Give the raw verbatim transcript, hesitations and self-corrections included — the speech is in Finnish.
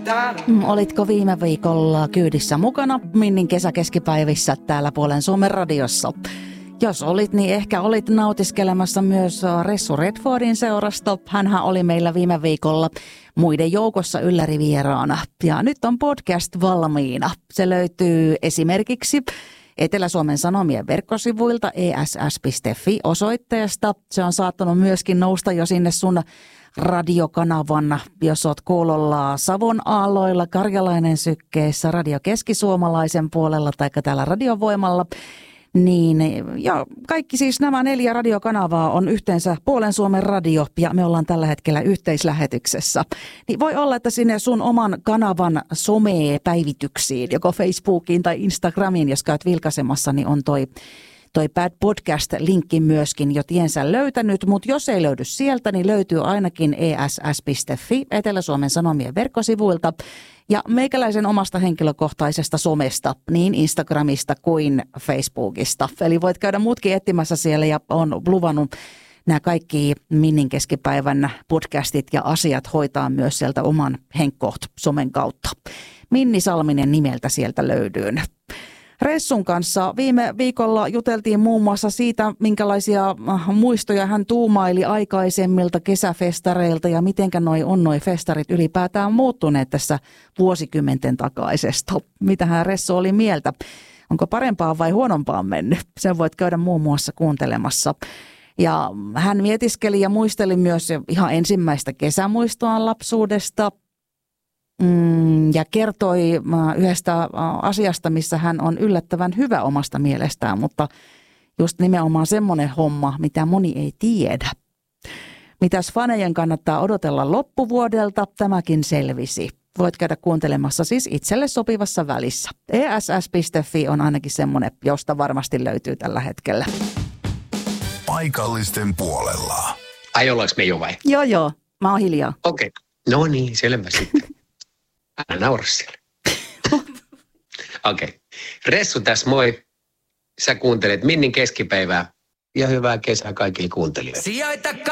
Olitko viime viikolla kyydissä mukana Minnin kesäkeskipäivissä täällä puolen Suomen radiossa? Jos olit, niin ehkä olit nautiskelemassa myös Ressu Redfordin seurasta. Hänhän oli meillä viime viikolla muiden joukossa yllärivieraana. Ja nyt on podcast valmiina. Se löytyy esimerkiksi Etelä-Suomen Sanomien verkkosivuilta e s s piste f i osoitteesta. Se on saattanut myöskin nousta jo sinne sun radiokanavan, jos oot kuulolla Savon aalloilla, Karjalainen sykkeessä, Radio Keski-Suomalaisen puolella tai täällä Radiovoimalla. Niin, ja kaikki siis nämä neljä radiokanavaa on yhteensä puolen Suomen radio ja me ollaan tällä hetkellä yhteislähetyksessä. Niin voi olla, että sinne sun oman kanavan some-päivityksiin, joko Facebookiin tai Instagramiin, jos käyt vilkaisemassa, niin on toi, toi Bad Podcast-linkki myöskin jo tiensä löytänyt. Mutta jos ei löydy sieltä, niin löytyy ainakin e s s piste f i Etelä-Suomen Sanomien verkkosivuilta. Ja meikäläisen omasta henkilökohtaisesta somesta, niin Instagramista kuin Facebookista. Eli voit käydä muutkin etsimässä siellä ja on luvannut nämä kaikki Minnin keskipäivän podcastit ja asiat hoitaa myös sieltä oman Henkkoht somen kautta. Minni Salminen nimeltä sieltä löytyy. Ressun kanssa viime viikolla juteltiin muun muassa siitä, minkälaisia muistoja hän tuumaili aikaisemmilta kesäfestareilta ja mitenkä noi on noi festarit ylipäätään muuttuneet tässä vuosikymmenten takaisesta. Mitähän Ressu oli mieltä? Onko parempaan vai huonompaan mennyt? Sen voit käydä muun muassa kuuntelemassa. Ja hän mietiskeli ja muisteli myös ihan ensimmäistä kesämuistoaan lapsuudesta. Ja kertoi yhdestä asiasta, missä hän on yllättävän hyvä omasta mielestään, mutta just nimenomaan semmoinen homma, mitä moni ei tiedä. Mitäs fanejen kannattaa odotella loppuvuodelta, tämäkin selvisi. Voit käydä kuuntelemassa siis itselle sopivassa välissä. e s s piste f i on ainakin semmoinen, josta varmasti löytyy tällä hetkellä. Paikallisten puolella. Ai ollaanko me jo vai? Joo joo, mä oon hiljaa. Okei, okay. No niin, selvä sitten. Älä naura siellä. Okei. Okay. Ressu tässä moi. Sä kuuntelet Minnin keskipäivää ja hyvää kesää kaikille kuuntelijoille.